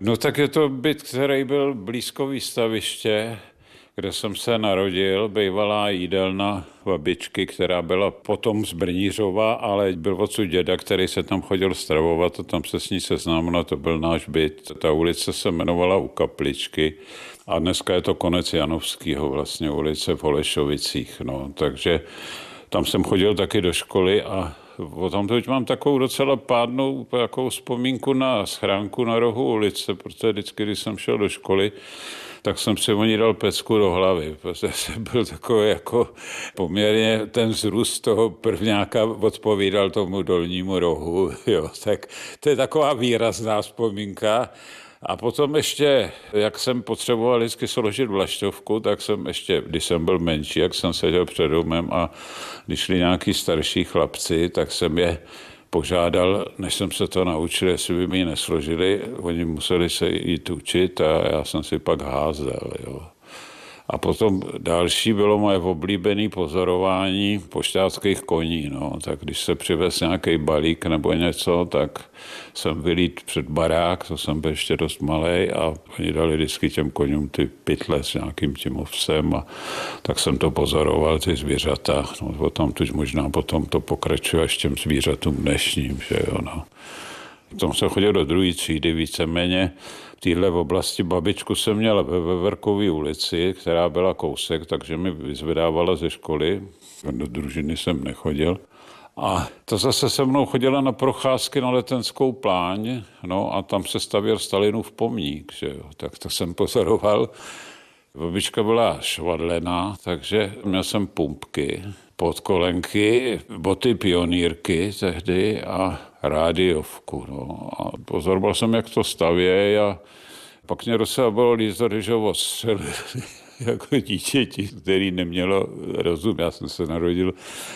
No tak je to byt, který byl blízko výstaviště, kde jsem se narodil, bývalá jídelna babičky, která byla potom z Brnířova, ale byl odsud děda, který se tam chodil stravovat a tam se s ní seznámil, to byl náš byt. Ta ulice se jmenovala U Kapličky a dneska je to konec Janovského, vlastně ulice v Holešovicích, no, takže tam jsem chodil taky do školy a tam teď mám takovou docela pádnou takovou vzpomínku na schránku na rohu ulice, protože vždycky, když jsem šel do školy, tak jsem si o ní dal pecku do hlavy, protože jsem byl takový jako poměrně ten vzrůst toho prvňáka odpovídal tomu dolnímu rohu, jo, tak to je taková výrazná vzpomínka. A potom ještě, jak jsem potřeboval vždycky složit vlaštovku, tak jsem ještě, když jsem byl menší, jak jsem seděl před domem a když šli nějaký starší chlapci, tak jsem je požádal, než jsem se to naučil, jestli by mi ji nesložili, oni museli se jít učit a já jsem si pak házel, jo. A potom další bylo moje oblíbené pozorování pošťáckých koní. No. Tak když se přivez nějaký balík nebo něco, tak jsem vylít před barák, to jsem byl ještě dost malej a oni dali vždycky těm koňům ty pytle s nějakým tím ovsem a tak jsem to pozoroval, ty zvířata. No, potom tuž možná potom to pokračuje až těm zvířatům dnešním, že jo, no. Potom jsem chodil do druhé třídy víceméně. V téhle oblasti babičku jsem měl ve Veverkové ulici, která byla kousek, takže mi vyzvedávala ze školy. Do družiny jsem nechodil. A to zase se mnou chodila na procházky na Letenskou pláň, no a tam se stavěl Stalinův pomník, že jo. Tak to jsem pozoroval. Babička byla švadlená, takže měl jsem pumpky, podkolenky, boty pionýrky tehdy a rádiovku. No. A pozoroval jsem, jak to stavějí a pak mě docela bylo líto, když ho odstřelili jako dítěti, který nemělo rozum. Já jsem se narodil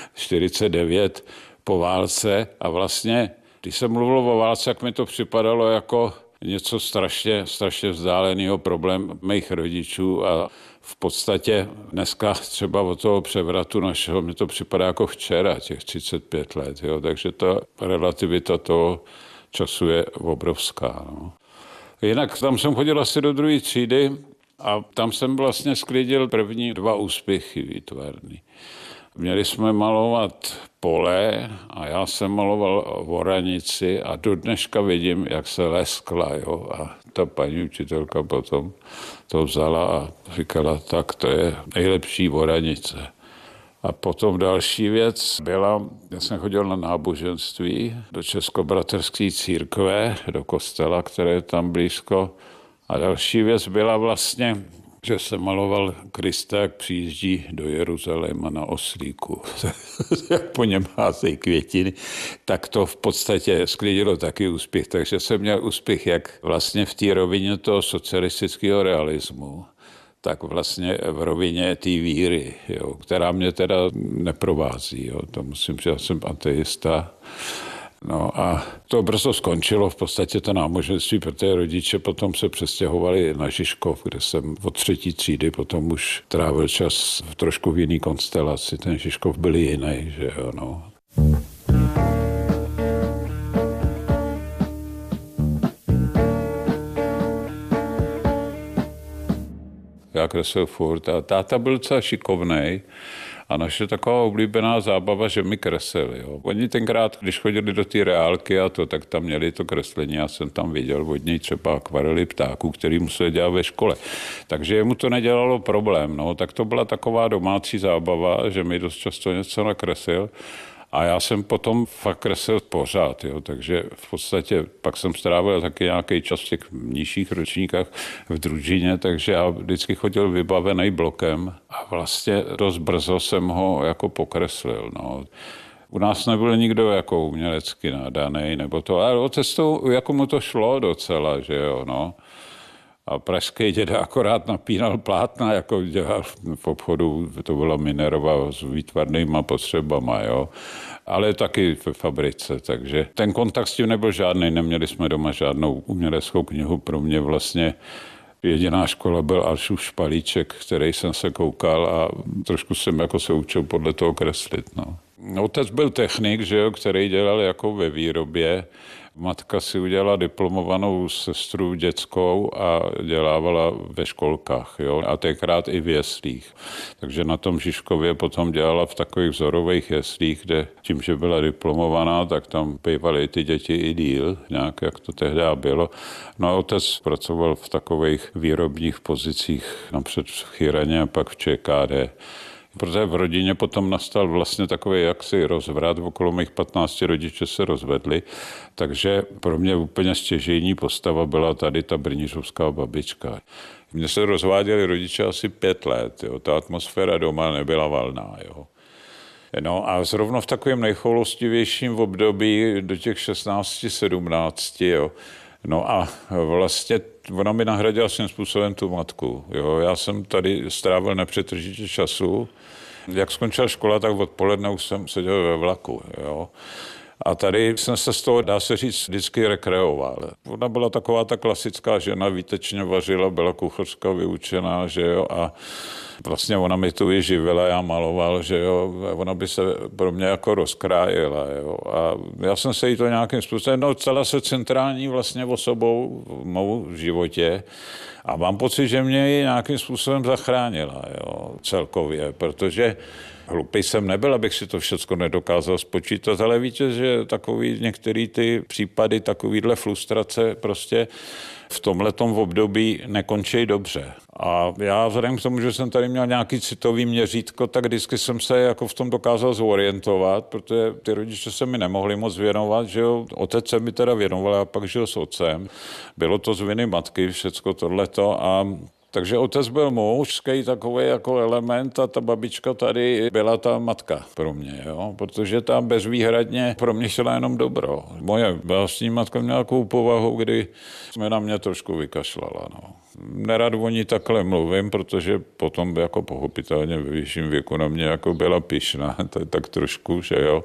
49 po válce a vlastně, když jsem mluvil o válce, jak mi to připadalo jako něco strašně vzdáleného problém mých rodičů a v podstatě dneska třeba od toho převratu našeho mi to připadá jako včera, těch 35 let, jo? Takže ta relativita toho času je obrovská. No. Jinak tam jsem chodil asi do druhé třídy a tam jsem vlastně sklidil první 2 úspěchy výtvarný. Měli jsme malovat pole a já jsem maloval oranici a do dneška vidím, jak se leskla, jo. A ta paní učitelka potom to vzala a říkala, tak to je nejlepší oranice. A potom další věc byla, já jsem chodil na náboženství do Českobratrské církve, do kostela, které je tam blízko. A další věc byla vlastně, že jsem maloval Krista, jak přijíždí do Jeruzaléma na oslíku. Jak po něm házejí květiny, tak to v podstatě sklidilo taky úspěch. Takže jsem měl úspěch jak vlastně v té rovině toho socialistického realismu, tak vlastně v rovině té víry, jo, která mě teda neprovází. Jo. To musím říct, já jsem ateista. No a to brzo skončilo v podstatě to náboženství, protože rodiče potom se přestěhovali na Žižkov, kde jsem od 3. třídy potom už trávil čas v trošku jiný konstelaci. Ten Žižkov byl jiný, že jo, no. Já kreslil furt a táta byl docela šikovnej a naše taková oblíbená zábava, že mi kreslili. Jo. Oni tenkrát, když chodili do té reálky a to, tak tam měli to kreslení. Já jsem tam viděl od něj třeba akvarely ptáků, který museli dělat ve škole. Takže jemu to nedělalo problém. No. Tak to byla taková domácí zábava, že mi dost často něco nakreslil. A já jsem potom fakt kreslil pořád, jo, takže v podstatě pak jsem strávil taky nějaký čas v těch nižších ročníkách v družině, takže já vždycky chodil vybavený blokem a vlastně dost brzo jsem ho jako pokreslil, no. U nás nebyl nikdo jako umělecky nadaný, nebo to, ale o cestu, jako mu to šlo docela, že jo, no. A pražský děda akorát napínal plátna, jako dělal v obchodu, to byla Minerva s výtvarnýma potřebama, jo. Ale taky ve fabrice, takže ten kontakt s tím nebyl žádný, neměli jsme doma žádnou uměleckou knihu, pro mě vlastně jediná škola byl Alšův Špalíček, který jsem se koukal a trošku jsem jako se učil podle toho kreslit, no. Otec byl technik, že jo, který dělal jako ve výrobě Matka si udělala diplomovanou sestru dětskou a dělávala ve školkách, jo? A tenkrát i v jeslích. Takže na tom Žižkově potom dělala v takových vzorových jeslích, kde tím, že byla diplomovaná, tak tam bývaly ty děti i díl, nějak jak to tehdy bylo. No a otec pracoval v takových výrobních pozicích, napřed v Chyraně a pak v ČKD. Protože v rodině potom nastal vlastně takový jaksi rozvrat, okolo mých 15 rodiče se rozvedli, takže pro mě úplně stěžejní postava byla tady ta brnířovská babička. Mně se rozváděli rodiče asi 5 let, jo. Ta atmosféra doma nebyla valná. Jo. No a zrovna v takovém nejchoulostivějším období do těch 16-17, jo. No a vlastně ona mi nahradila svým způsobem tu matku. Jo. Já jsem tady strávil nepřetržitě času. Jak skončila škola, tak odpoledne už jsem seděl ve vlaku. Jo. A tady jsem se z toho, dá se říct, vždycky rekreoval. Ona byla taková ta klasická žena, výtečně vařila, byla kuchařka vyučená, že jo, a vlastně ona mi tu i živila, já maloval, že jo, ona by se pro mě jako rozkrájela, jo, a já jsem se jí to nějakým způsobem, no stala se centrální vlastně osobou v mou životě a mám pocit, že mě ji nějakým způsobem zachránila, jo, celkově, protože hlupej jsem nebyl, abych si to všechno nedokázal spočítat, ale víte, že takový některé ty případy, takovýhle frustrace prostě v tomhletom období nekončí dobře. A já vzhledem k tomu, že jsem tady měl nějaký citový měřítko, tak vždycky jsem se jako v tom dokázal zorientovat, protože ty rodiče se mi nemohli moc věnovat, že jo. Otec se mi teda věnoval, a pak žil s otcem. Bylo to z viny matky, všecko tohleto a takže otec byl mužský takový jako element a ta babička tady byla ta matka pro mě, jo? Protože tam bezvýhradně pro mě šla jenom dobro. Moje vlastní matka měla takovou povahu, kdy jsme na mě trošku vykašlala. No. Nerad o ní takhle mluvím, protože potom jako pochopitelně ve vyšším věku na mě jako byla pyšná, tak trošku, že jo.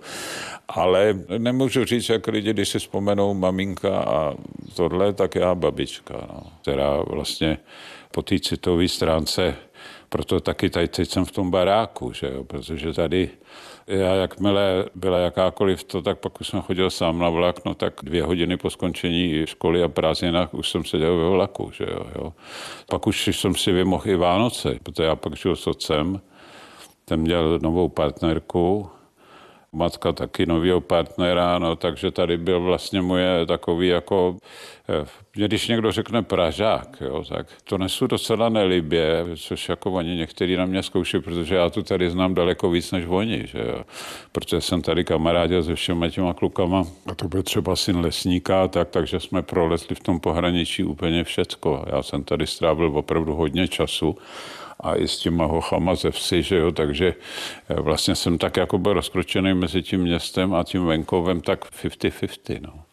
Ale nemůžu říct, jak lidi, když si vzpomenou maminka a tohle, tak já babička, no, která vlastně po té citové stránce, proto taky tady teď jsem v tom baráku, že jo, protože tady já jakmile byla jakákoliv to, tak pak už jsem chodil sám na vlak, no tak 2 hodiny po skončení školy a prázdninách už jsem seděl ve vlaku, že jo. Pak už jsem si vymohl i Vánoce, protože já pak žil s otcem, ten měl novou partnerku, matka taky nového partnera, no, takže tady byl vlastně moje takový jako, když někdo řekne Pražák, jo, tak to nesu docela nelibě, což jako oni někteří na mě zkouší, protože já tu tady znám daleko víc než oni, že jo, protože jsem tady kamarádil se všemi těma klukama a to byl třeba syn lesníka, takže jsme prolezli v tom pohraničí úplně všecko. Já jsem tady strávil opravdu hodně času a i s těma hochama ze vsi, že jo, takže vlastně jsem tak jako byl rozkročený mezi tím městem a tím venkovem tak 50-50, no.